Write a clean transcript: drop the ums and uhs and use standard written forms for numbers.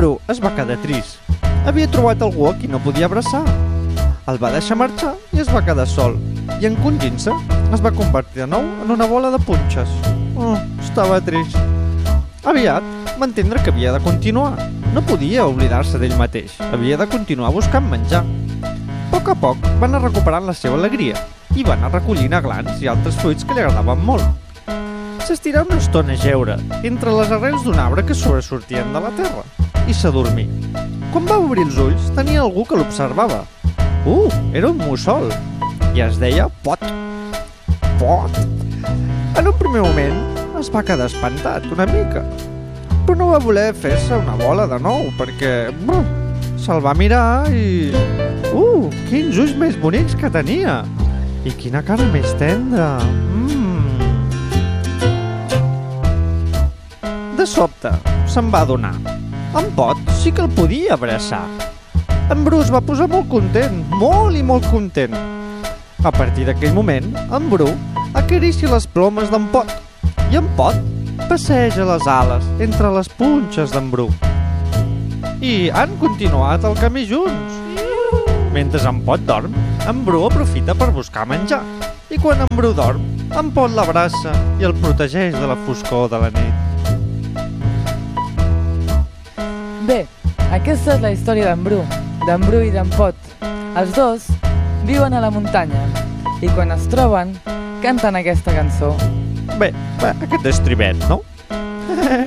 Bru es va quedar trist. Havia trobat algú a qui no podia abraçar. El va deixar marxar i es va quedar sol. I encongint-se, es va convertir de nou en una bola de punxes. Estava trist. Aviat va entendre que havia de continuar. No podia oblidar-se d'ell mateix. Havia de continuar buscant menjar. A poc va anar recuperant la seva alegria i va anar recollint aglans i altres fruits que li agradaven molt. S'estirà una estona a jeure entre les arrels d'un arbre que sobresortien de la terra i s'adormí. Quan va obrir els ulls, tenia algú que l'observava. Era un mussol i es deia Pot. Pot. En un primer moment es va quedar espantat una mica, però no va voler fer-se una bola de nou perquè se'l va mirar i... quins ulls més bonics que tenia! I quina cara més tendra! De sobte se'n va adonar. En Pot sí que el podia abraçar. En Bru es va posar molt content, molt i molt content. A partir d'aquell moment, en Bru acaricia les plomes d'en Pot i en Pot passeja les ales entre les punxes d'en Bru. I han continuat el camí junts. Mentre en Pot dorm, en Bru aprofita per buscar menjar. I quan en Bru dorm, en Pot l'abraça i el protegeix de la foscor de la nit. Bé, aquesta és la història d'en Bru i d'en Pot. Els dos viuen a la muntanya i quan es troben canten aquesta cançó. Bé, aquest estribet, no?